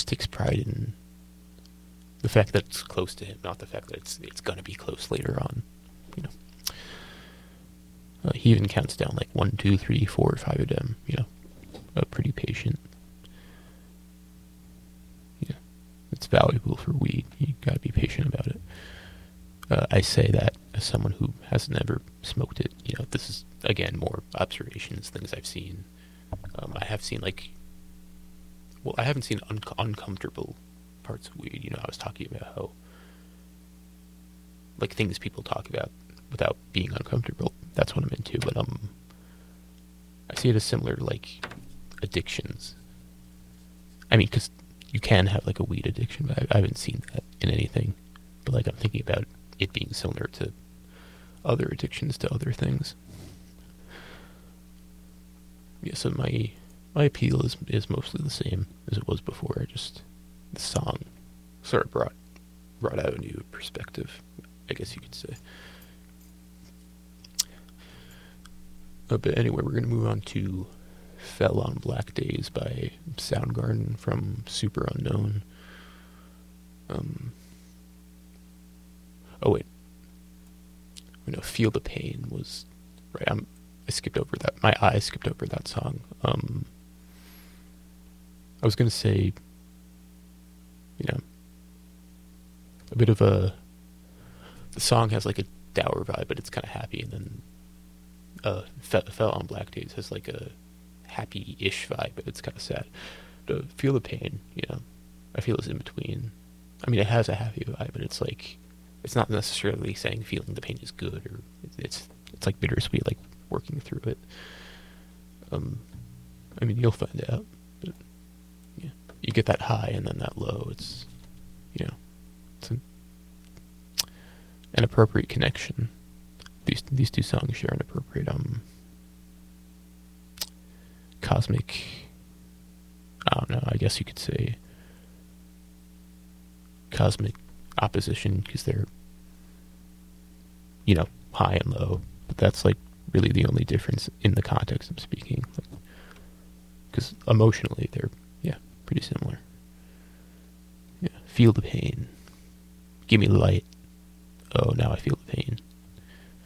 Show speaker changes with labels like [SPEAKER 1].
[SPEAKER 1] takes pride in the fact that it's close to him, not the fact that it's gonna be close later on. You know, he even counts down like 1, 2, 3, 4, 5 of them. You know, pretty patient. Yeah, it's valuable for weed. You gotta be patient about it. I say that as someone who has never smoked it. You know, this is again more observations, things I've seen. I have seen I haven't seen uncomfortable parts of weed. You know, I was talking about how, like, things people talk about without being uncomfortable. That's what I'm into. But I see it as similar to, like, addictions. I mean, because you can have, like, a weed addiction, but I haven't seen that in anything. But, like, I'm thinking about it being similar to other addictions to other things. Yeah, so my appeal is mostly the same as it was before. The song sort of brought out a new perspective, I guess you could say. But anyway, we're going to move on to Fell on Black Days by Soundgarden from Super Unknown. Oh wait, no, Feel the Pain was right. I skipped over that. My eye skipped over that song. I was gonna say, you know, a bit of the song has like a dour vibe, but it's kind of happy, and then Fell on Black Days has like a happy-ish vibe, but it's kind of sad. Feel the Pain, you know, I feel is in between. I mean, it has a happy vibe, but it's like, it's not necessarily saying feeling the pain is good, or it's like bittersweet, like working through it. I mean, you'll find out. But yeah, you get that high and then that low. It's, you know, it's an appropriate connection. These two songs share an appropriate cosmic. I don't know. I guess you could say cosmic opposition, because they're, you know, high and low, but that's like really the only difference in the context I'm speaking, because emotionally they're, yeah, pretty similar. Yeah, feel the pain, give me light, oh now I feel the pain.